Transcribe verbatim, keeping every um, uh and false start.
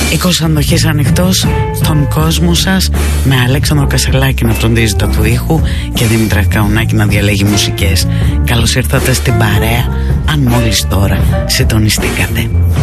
είκοσι αντοχές ανοιχτός στον κόσμο σας, με Αλέξανδρο Κασελάκη να φροντίζει τα του ήχου και Δήμητρα Καουνάκη να διαλέγει μουσικές. Καλώς ήρθατε στην παρέα, αν μόλις τώρα συντονιστήκατε.